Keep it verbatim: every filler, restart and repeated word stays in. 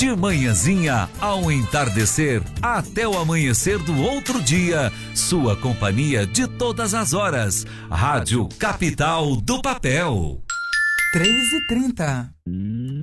De manhãzinha ao entardecer, até o amanhecer do outro dia, sua companhia de todas as horas. Rádio Capital do Papel. três e trinta.